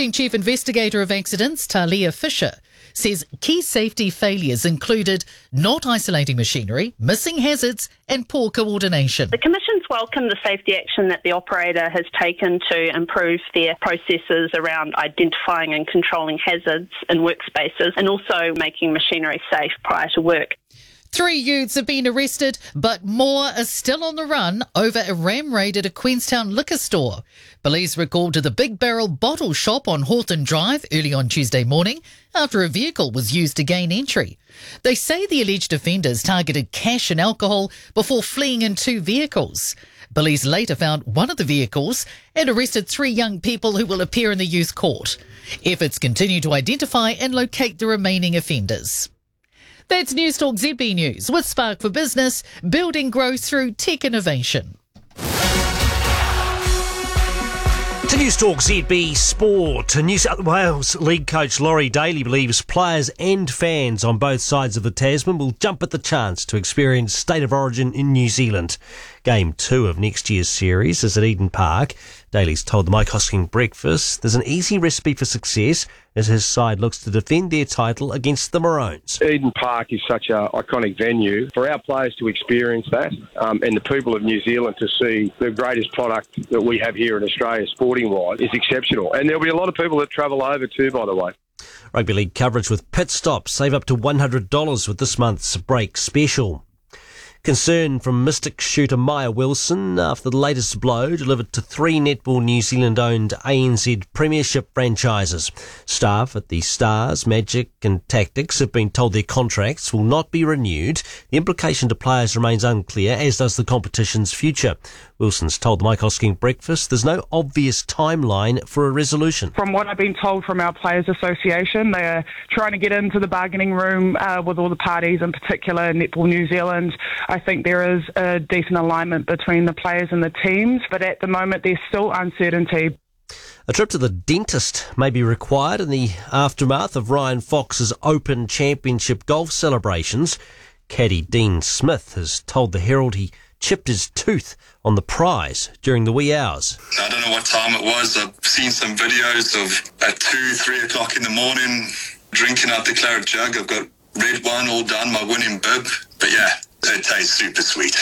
Acting Chief Investigator of Accidents, Talia Fisher, says key safety failures included not isolating machinery, missing hazards and poor coordination. The Commission's welcomed the safety action that the operator has taken to improve their processes around identifying and controlling hazards in workspaces and also making machinery safe prior to work. 3 youths have been arrested, but more are still on the run over a ram raid at a Queenstown liquor store. Police were called to the Big Barrel bottle shop on Hawthorne Drive early on Tuesday morning after a vehicle was used to gain entry. They say the alleged offenders targeted cash and alcohol before fleeing in 2 vehicles. Police later found one of the vehicles and arrested 3 young people who will appear in the youth court. Efforts continue to identify and locate the remaining offenders. That's News Talk ZB News with Spark for Business, building growth through tech innovation. To News Talk ZB Sport, New South Wales League coach Laurie Daly believes players and fans on both sides of the Tasman will jump at the chance to experience State of Origin in New Zealand. Game 2 of next year's series is at Eden Park. Daly's told the Mike Hosking Breakfast there's an easy recipe for success as his side looks to defend their title against the Maroons. Eden Park is such an iconic venue for our players to experience that and the people of New Zealand to see the greatest product that we have here in Australia sporting-wise is exceptional. And there'll be a lot of people that travel over too, by the way. Rugby League coverage with Pit Stop. Save up to $100 with this month's break special. Concern from Mystic shooter Maya Wilson after the latest blow delivered to 3 Netball New Zealand-owned ANZ Premiership franchises. Staff at the Stars, Magic and Tactics have been told their contracts will not be renewed. The implication to players remains unclear, as does the competition's future. Wilson's told the Mike Hosking Breakfast there's no obvious timeline for a resolution. From what I've been told from our Players Association, they're trying to get into the bargaining room with all the parties, in particular Netball New Zealand. I think there is a decent alignment between the players and the teams, but at the moment there's still uncertainty. A trip to the dentist may be required in the aftermath of Ryan Fox's Open Championship golf celebrations. Caddy Dean Smith has told the Herald he chipped his tooth on the prize during the wee hours. I don't know what time it was. I've seen some videos of at 2-3 o'clock in the morning drinking out the claret jug. I've got red wine all done, my winning bib. But yeah, it tastes super sweet.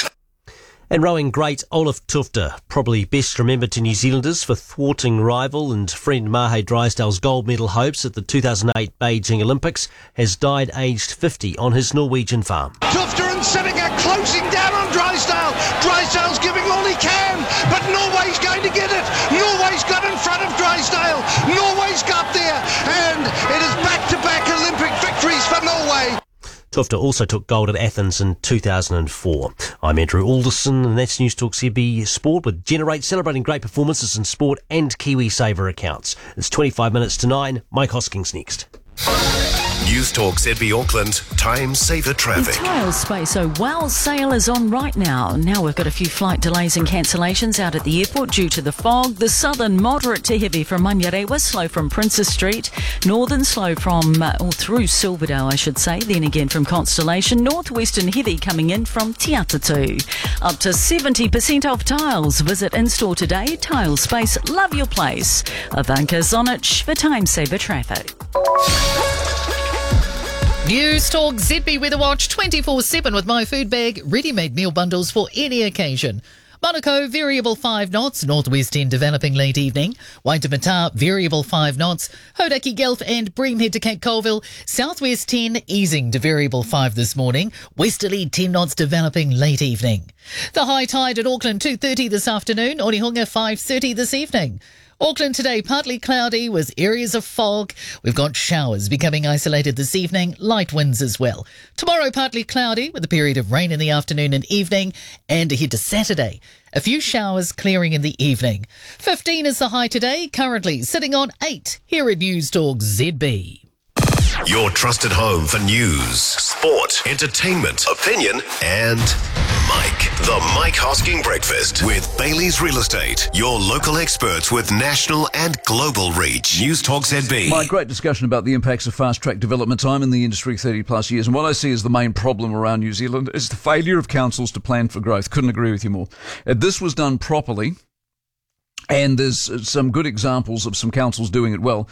And rowing great Olaf Tufte, probably best remembered to New Zealanders for thwarting rival and friend Mahe Drysdale's gold medal hopes at the 2008 Beijing Olympics, has died aged 50 on his Norwegian farm. Tufte and Seneca closing down on Drysdale. Drysdale's giving all he can, but Norway's going to get it. Norway's got in front of Drysdale. Norway's got there, and it is back-to-back Olympic victories for Norway. Tufte also took gold at Athens in 2004. I'm Andrew Alderson, and that's News Talk ZB Sport with Generate, celebrating great performances in sport and KiwiSaver accounts. It's 25 minutes to 9. Mike Hosking's next. News Talk ZB Auckland, time saver traffic. Tile Space, so WOW sale is on right now. Now we've got a few flight delays and cancellations out at the airport due to the fog. The southern moderate to heavy from Manurewa, slow from Princess Street. Northern slow from, through Silverdale I should say. Then again from Constellation. Northwestern heavy coming in from Te Atatu. Up to 70% off tiles. Visit in-store today. Tile Space, love your place. Ivanka Zonich for time saver traffic. News Talk ZB Weather Watch 24/7 with My Food Bag, ready-made meal bundles for any occasion. Monaco, variable 5 knots, northwest 10 developing late evening. Waitemata, variable 5 knots. Hodaki Guelph and Breamhead to Cape Colville, southwest 10, easing to variable 5 this morning. Westerly 10 knots developing late evening. The high tide at Auckland 2:30 this afternoon, Onehunga 5:30 this evening. Auckland today, partly cloudy with areas of fog. We've got showers becoming isolated this evening, light winds as well. Tomorrow, partly cloudy with a period of rain in the afternoon and evening, and ahead to Saturday, a few showers clearing in the evening. 15 is the high today, currently sitting on 8 here at News Talk ZB. Your trusted home for news, sport, entertainment, opinion, and Mike. The Mike Hosking Breakfast with Bailey's Real Estate. Your local experts with national and global reach. News Talk ZB. Mike, great discussion about the impacts of fast-track development time in the industry 30 plus years. And what I see as the main problem around New Zealand is the failure of councils to plan for growth. Couldn't agree with you more. If this was done properly, and there's some good examples of some councils doing it well,